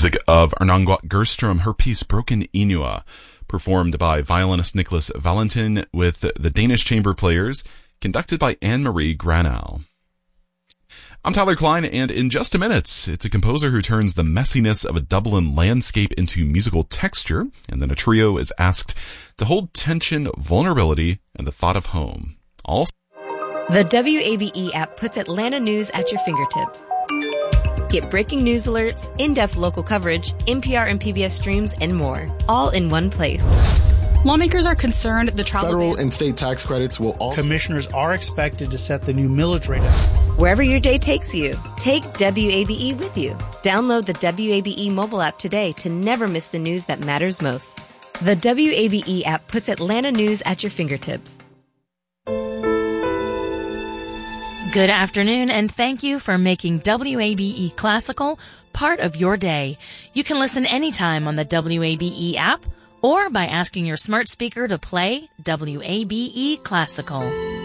music of Arnangwat Gerstrom, her piece Broken Inua, performed by violinist Nicholas Valentin with the Danish Chamber Players, conducted by Anne-Marie Granau. I'm Tyler Klein, and in just a minute, it's a composer who turns the messiness of a Dublin landscape into musical texture, and then a trio is asked to hold tension, vulnerability, and the thought of home. Also, the WABE app puts Atlanta news at your fingertips. Get breaking news alerts, in-depth local coverage, NPR and PBS streams, and more, all in one place. Lawmakers are concerned the travel federal and state tax credits will also... Commissioners are expected to set the new millage rate. Wherever your day takes you, take WABE with you. Download the WABE mobile app today to never miss the news that matters most. The WABE app puts Atlanta news at your fingertips. Good afternoon, and thank you for making WABE Classical part of your day. You can listen anytime on the WABE app or by asking your smart speaker to play WABE Classical.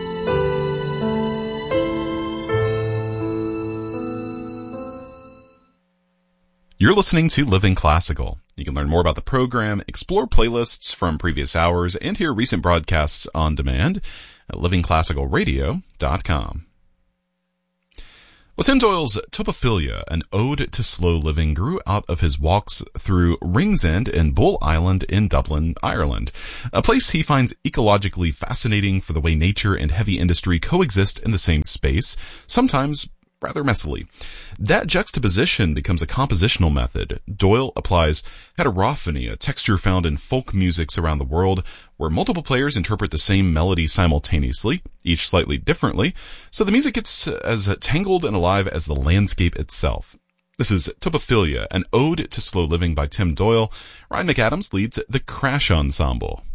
You're listening to Living Classical. You can learn more about the program, explore playlists from previous hours, and hear recent broadcasts on demand at livingclassicalradio.com. Well, Tim Doyle's Topophilia, an ode to slow living, grew out of his walks through Ringsend and Bull Island in Dublin, Ireland, a place he finds ecologically fascinating for the way nature and heavy industry coexist in the same space, sometimes rather messily. That juxtaposition becomes a compositional method. Doyle applies heterophony, a texture found in folk musics around the world, where multiple players interpret the same melody simultaneously, each slightly differently, so the music gets as tangled and alive as the landscape itself. This is Topophilia, an ode to slow living by Tim Doyle. Ryan McAdams leads the Crash Ensemble.